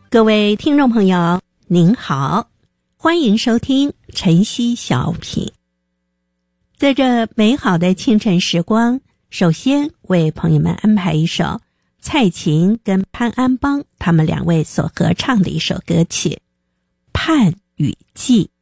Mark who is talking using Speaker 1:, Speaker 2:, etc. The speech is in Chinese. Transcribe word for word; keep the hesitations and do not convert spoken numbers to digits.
Speaker 1: 各位听众朋友您好，欢迎收听晨曦小品。在这美好的清晨时光，首先为朋友们安排一首蔡琴跟潘安邦他们两位所合唱的一首歌曲《盼雨季》。